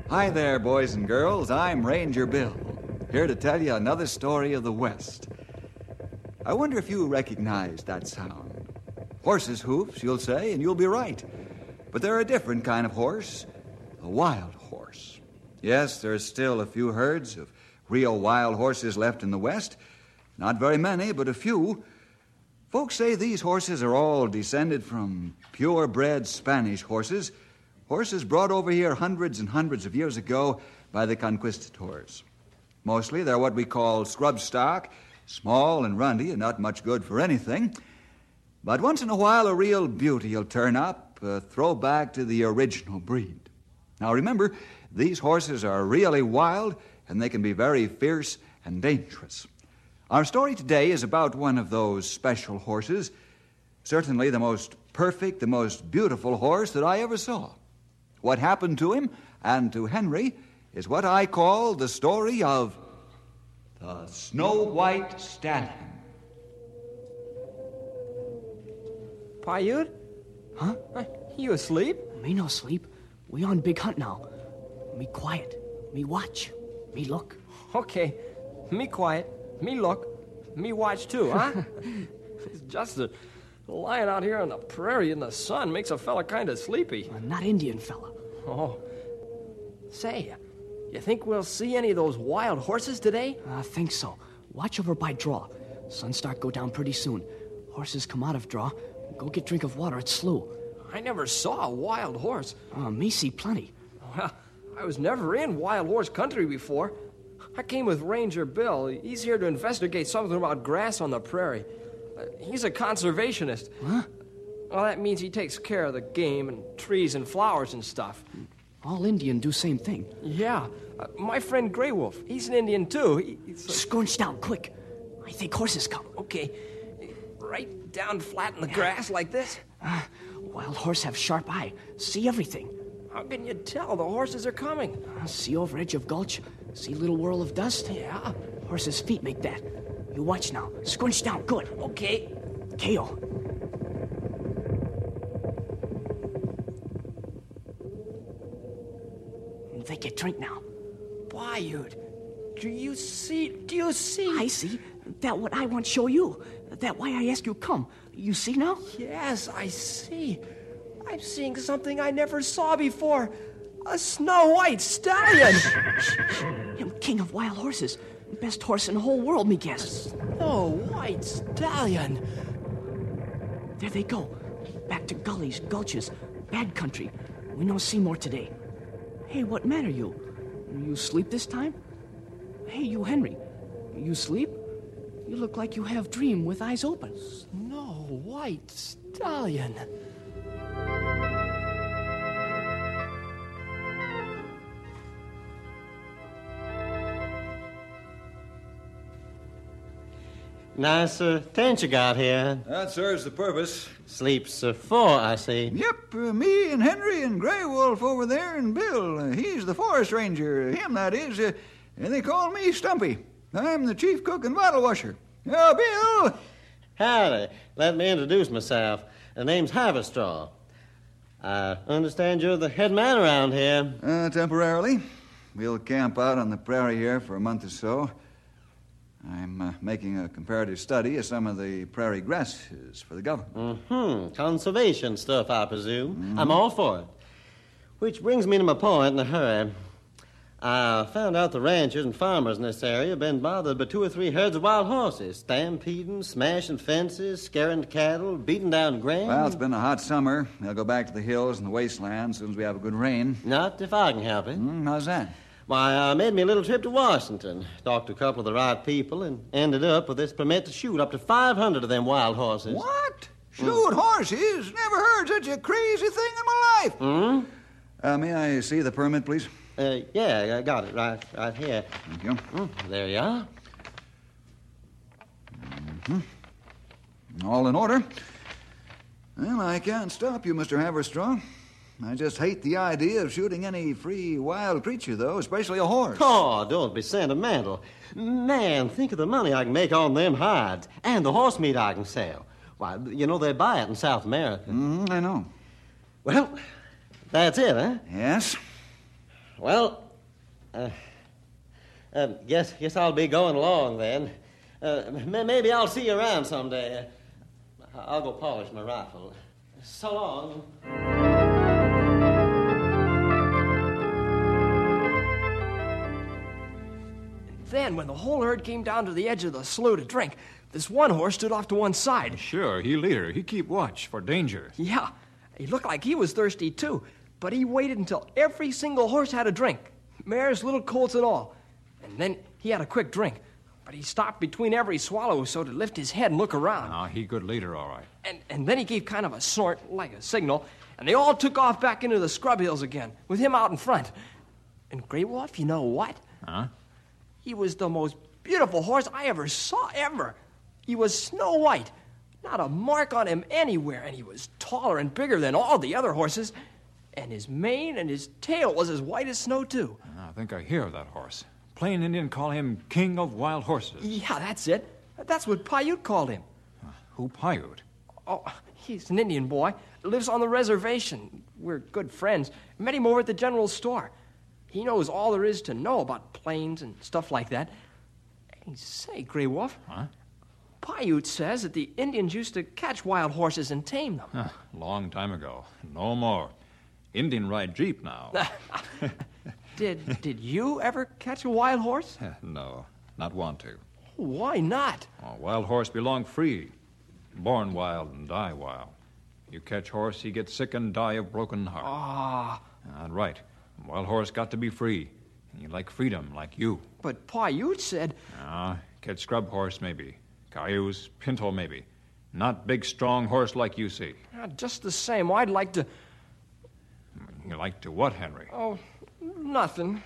Hi there, boys and girls. I'm Ranger Bill, here to tell you another story of the West. I wonder if you recognize that sound. Horse's hoofs, you'll say, and you'll be right. But they're a different kind of horse, a wild horse. Yes, there's still a few herds of real wild horses left in the West. Not very many, but a few. Folks say these horses are all descended from purebred Spanish horses, horses brought over here hundreds and hundreds of years ago by the conquistadors. Mostly they're what we call scrub stock, small and runty and not much good for anything. But once in a while a real beauty will turn up, a throwback to the original breed. Now remember, these horses are really wild and they can be very fierce and dangerous. Our story today is about one of those special horses, certainly the most perfect, the most beautiful horse that I ever saw. What happened to him and to Henry is what I call the story of the Snow White Stallion. Paiute? Huh? You asleep? Me no sleep. We on big hunt now. Me quiet. Me watch. Me look. Okay. Me quiet. Me look. Me watch too, huh? It's just that lying out here on the prairie in the sun makes a fella kind of sleepy. Not Indian fella. Oh. Say, you think we'll see any of those wild horses today? I think so. Watch over by draw. Sun start go down pretty soon. Horses come out of draw. Go get drink of water at slough. I never saw a wild horse. Me see plenty. Well, I was never in wild horse country before. I came with Ranger Bill. He's here to investigate something about grass on the prairie. He's a conservationist. Huh? Well, that means he takes care of the game and trees and flowers and stuff. All Indian do same thing. Yeah. My friend Grey Wolf, he's an Indian too. He's Scrunch down, quick. I think horses come. Okay. Right down flat in the grass like this? Wild horse have sharp eye. See everything. How can you tell the horses are coming? See over edge of gulch. See little whirl of dust? Yeah. Horse's feet make that. You watch now. Scrunch down, good. Okay. KO. They get drink now. Paiute, do you see? I see. That what I want show you. That why I ask you come. You see now? Yes, I see. I'm seeing something I never saw before. A Snow White Stallion. Him king of wild horses. Best horse in the whole world, me guess. Snow White Stallion. There they go. Back to gullies, gulches, bad country. We no see more today. Hey, what matter you? You sleep this time? Hey, you Henry. You sleep? You look like you have dream with eyes open. Snow White Stallion. Nice tent you got here. That serves the purpose. Sleeps 4, I see. Yep, me and Henry and Grey Wolf over there and Bill. He's the forest ranger, him that is. And they call me Stumpy. I'm the chief cook and bottle washer. Bill! Howdy. Let me introduce myself. The name's Haverstraw. I understand you're the head man around here. Temporarily. We'll camp out on the prairie here for a month or so. I'm making a comparative study of some of the prairie grasses for the government. Conservation stuff, I presume. I'm all for it. Which brings me to my point in a hurry. I found out the ranchers and farmers in this area have been bothered by 2 or 3 herds of wild horses, stampeding, smashing fences, scaring cattle, beating down grain. Well, it's been a hot summer. They'll go back to the hills and the wasteland as soon as we have a good rain. Not if I can help it. How's that? Why, I made me a little trip to Washington, talked to a couple of the right people, and ended up with this permit to shoot up to 500 of them wild horses. What? Shoot horses? Never heard such a crazy thing in my life. May I see the permit, please? Yeah, I got it right here. Thank you. There you are. All in order. Well, I can't stop you, Mr. Haverstraw. I just hate the idea of shooting any free wild creature, though, especially a horse. Oh, don't be sentimental. Man, think of the money I can make on them hides and the horse meat I can sell. Why, you know, they buy it in South America. I know. Well, that's it, huh? Yes. Well, guess I'll be going along then. Maybe I'll see you around someday. I'll go polish my rifle. So long. Then, when the whole herd came down to the edge of the slough to drink, this one horse stood off to one side. Sure, he leader. He keep watch for danger. Yeah, he looked like he was thirsty, too. But he waited until every single horse had a drink. Mares, little colts, and all. And then he had a quick drink. But he stopped between every swallow so to lift his head and look around. Ah, he good leader, all right. And then he gave kind of a snort, like a signal, and they all took off back into the scrub hills again, with him out in front. And Grey Wolf, you know what? Huh? He was the most beautiful horse I ever saw, ever. He was snow white. Not a mark on him anywhere, and he was taller and bigger than all the other horses. And his mane and his tail was as white as snow, too. I think I hear of that horse. Plain Indian call him King of Wild Horses. Yeah, that's it. That's what Paiute called him. Who Paiute? Oh, he's an Indian boy. Lives on the reservation. We're good friends. Met him over at the general store. He knows all there is to know about plains and stuff like that. Hey, say, Grey Wolf. Huh? Paiute says that the Indians used to catch wild horses and tame them. Long time ago. No more. Indian ride jeep now. Did you ever catch a wild horse? No, not want to. Why not? Wild horse belong free. Born wild and die wild. You catch horse, he get sick and die of broken heart. Ah. Right. Wild horse got to be free. You like freedom, like you. But Paiute said... Catch scrub horse, maybe. Cayuse, pinto, maybe. Not big, strong horse like you see. Just the same, I'd like to... You like to what, Henry? Oh, nothing.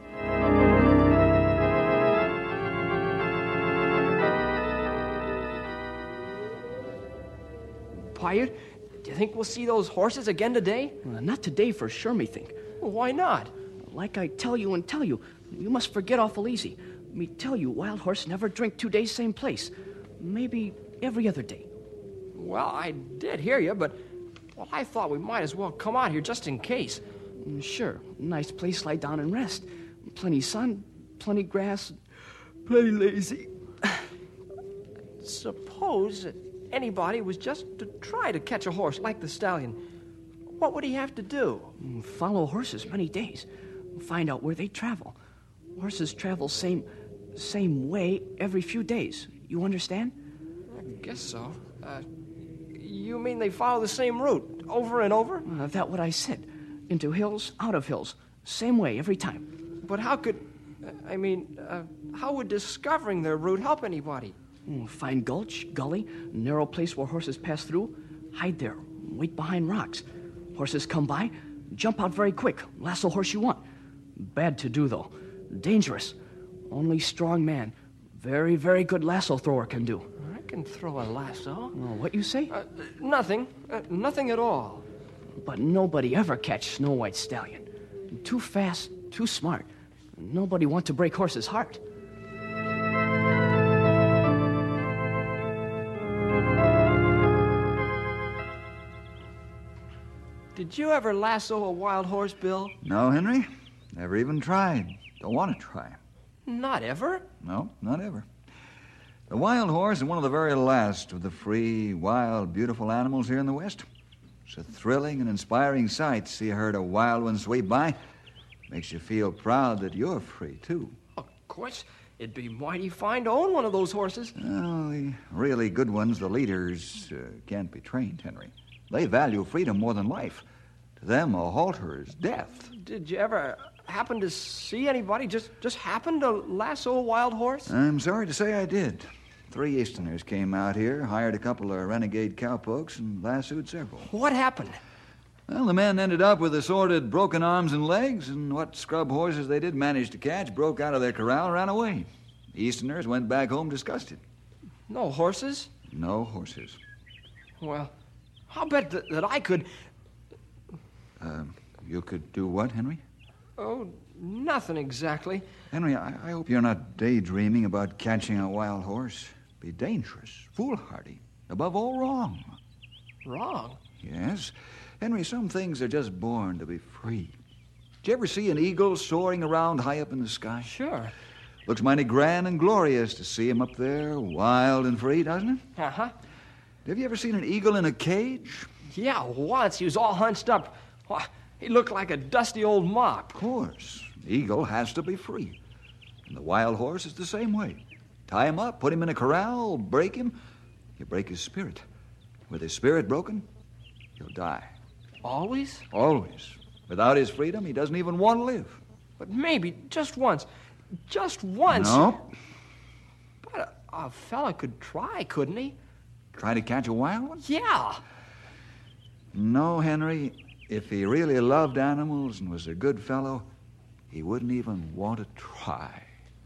Paiute, do you think we'll see those horses again today? Not today for sure, me think. Why not? Like I tell you, you must forget awful easy. Me tell you, wild horse never drink 2 days same place. Maybe every other day. Well, I did hear you, but I thought we might as well come out here just in case. Sure, nice place, lie down and rest. Plenty sun, plenty grass, plenty lazy. Suppose that anybody was just to try to catch a horse like the stallion. What would he have to do? Follow horses many days. Find out where they travel. Horses travel same way every few days. You understand? I guess so. You mean they follow the same route over and over? That what I said. Into hills, out of hills. Same way every time. But how could... how would discovering their route help anybody? Find gulch, gully, narrow place where horses pass through. Hide there. Wait behind rocks. Horses come by. Jump out very quick. Lasso horse you want. Bad to do, though. Dangerous. Only strong man. Very, very good lasso thrower can do. I can throw a lasso. What you say? Nothing. Nothing at all. But nobody ever catch Snow White Stallion. Too fast, too smart. Nobody want to break horse's heart. Did you ever lasso a wild horse, Bill? No, Henry. Never even tried. Don't want to try. Not ever? No, not ever. The wild horse is one of the very last of the free, wild, beautiful animals here in the West. It's a thrilling and inspiring sight to see a herd of wild ones sweep by. Makes you feel proud that you're free, too. Of course. It'd be mighty fine to own one of those horses. Well, the really good ones, the leaders, can't be trained, Henry. They value freedom more than life. To them, a halter is death. Did you ever happen to see anybody just happen to lasso a wild horse? I'm sorry to say I did. 3 Easterners came out here, hired a couple of renegade cowpokes, and lassoed several. What happened? Well, the men ended up with assorted broken arms and legs, and what scrub horses they did manage to catch broke out of their corral and ran away. The Easterners went back home disgusted. No horses? No horses. Well, I'll bet that I could... You could do what, Henry? Oh, nothing exactly. Henry, I hope you're not daydreaming about catching a wild horse. Be dangerous, foolhardy, above all wrong. Wrong? Yes. Henry, some things are just born to be free. Did you ever see an eagle soaring around high up in the sky? Sure. Looks mighty grand and glorious to see him up there, wild and free, doesn't it? Uh-huh. Have you ever seen an eagle in a cage? Yeah, once. He was all hunched up. Why, he looked like a dusty old mop. Of course. The eagle has to be free. And the wild horse is the same way. Tie him up, put him in a corral, break him, you break his spirit. With his spirit broken, he'll die. Always? Always. Without his freedom, he doesn't even want to live. But maybe just once. Just once. No. But a fella could try, couldn't he? Try to catch a wild one? Yeah. No, Henry. If he really loved animals and was a good fellow, he wouldn't even want to try.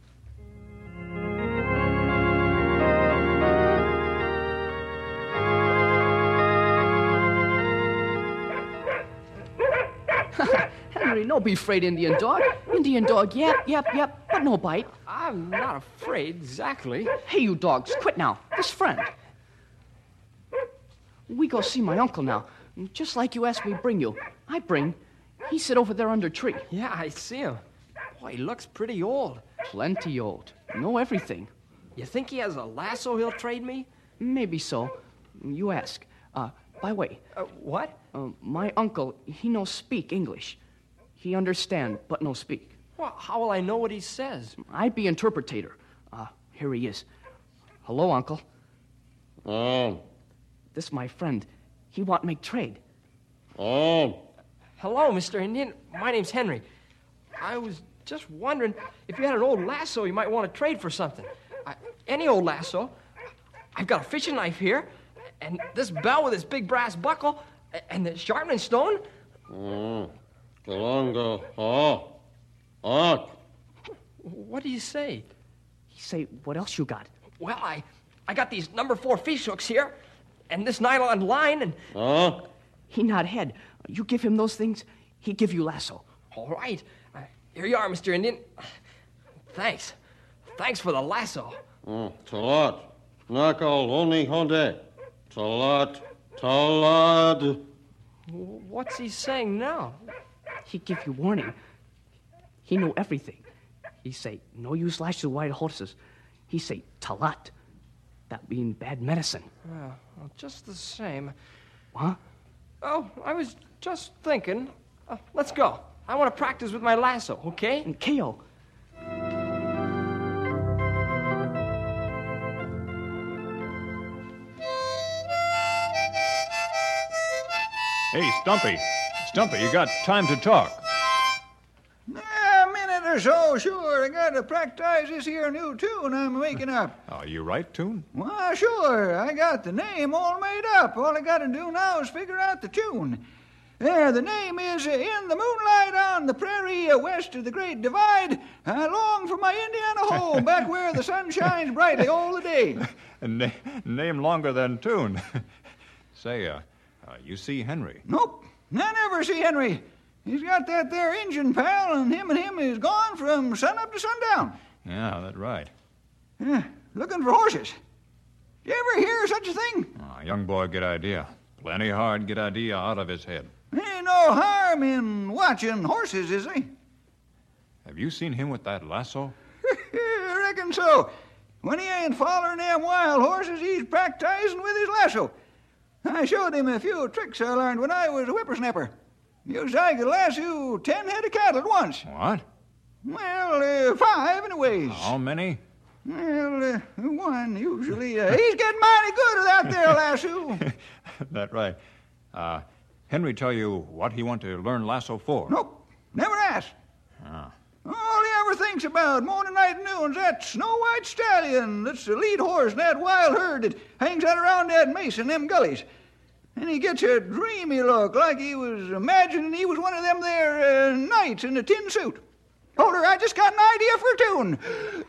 Henry, no be afraid, Indian dog. Indian dog, yep, but no bite. I'm not afraid, exactly. Hey, you dogs, quit now. This friend. We go see my uncle now. Just like you asked me bring you. I bring. He sit over there under tree. Yeah, I see him. Boy, he looks pretty old. Plenty old. Know everything. You think he has a lasso he'll trade me? Maybe so. You ask. By way, What? my uncle, he no speak English. He understand, but no speak. Well, how will I know what he says? I be interpretator. Here he is. Hello, uncle. Oh. This my friend. He want make trade. Oh. Hello, Mr. Indian. My name's Henry. I was just wondering if you had an old lasso you might want to trade for something. Any old lasso. I've got a fishing knife here, and this bell with this big brass buckle, and the sharpening stone. Galongo. Oh. What do you say? He say, what else you got? Well, I got these number 4 fish hooks here, and this nylon line, and... Oh. He nod head. You give him those things, he give you lasso. All right. Here you are, Mr. Indian. Thanks. Thanks for the lasso. Talat. Nakal oni honde. Talat. What's he saying now? He give you warning. He know everything. He say, no use lash the wild horses. He say, talat. That mean bad medicine. Well, just the same. Huh? Oh, I was just thinking. Let's go. I want to practice with my lasso, okay? And K.O. Hey, Stumpy. Stumpy, you got time to talk. A minute or so, sure. I got to practice this here new tune I'm making up. Oh, you right, Tune? Well, sure. I got the name all made up. All I got to do now is figure out the tune. There, the name is In the Moonlight on the Prairie West of the Great Divide. I long for my Indiana home back where the sun shines brightly all the day. Name longer than Tune. Say, you see Henry? Nope. I never see Henry. He's got that there Injun pal, and him is gone from sunup to sundown. Yeah, that's right. Looking for horses. You ever hear such a thing? Oh, young boy get idea. Plenty hard get idea out of his head. Ain't no harm in watching horses, is there? Have you seen him with that lasso? Reckon so. When he ain't following them wild horses, he's practicing with his lasso. I showed him a few tricks I learned when I was a whippersnapper. Used I could lasso 10 head of cattle at once. What? Well, 5 anyways. How many? Well, 1 usually. He's getting mighty good at that there lasso. That's right. Henry tell you what he want to learn lasso for? Nope, never asked. Ah. All he ever thinks about morning, night, and noon's that snow-white stallion that's the lead horse in that wild herd that hangs out around that mesa in them gullies. And he gets a dreamy look, like he was imagining he was one of them there knights in a tin suit. Hold her, I just got an idea for a tune.